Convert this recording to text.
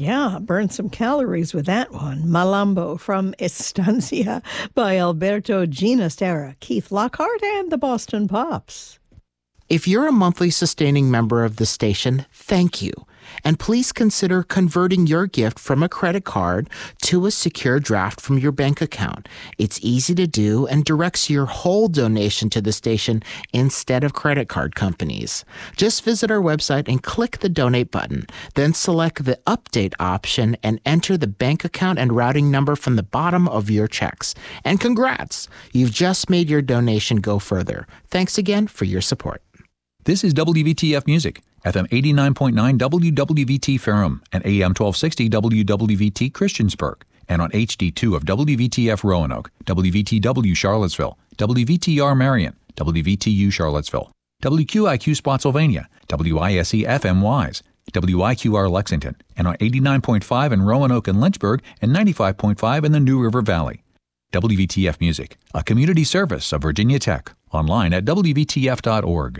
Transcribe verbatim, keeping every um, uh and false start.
Yeah, burn some calories with that one. Malambo from Estancia by Alberto Ginastera, Keith Lockhart, and the Boston Pops. If you're a monthly sustaining member of the station, thank you. And please consider converting your gift from a credit card to a secure draft from your bank account. It's easy to do and directs your whole donation to the station instead of credit card companies. Just visit our website and click the donate button. Then select the update option and enter the bank account and routing number from the bottom of your checks. And congrats! You've just made your donation go further. Thanks again for your support. This is W V T F Music, F M eighty-nine point nine W W V T Ferrum and A M twelve sixty W W V T Christiansburg, and on H D two of W V T F Roanoke, W V T W Charlottesville, W V T R Marion, W V T U Charlottesville, W Q I Q Spotsylvania, W I S E F M Wise, W I Q R Lexington, and on eighty-nine point five in Roanoke and Lynchburg, and ninety-five point five in the New River Valley. W V T F Music, a community service of Virginia Tech, online at W V T F dot org.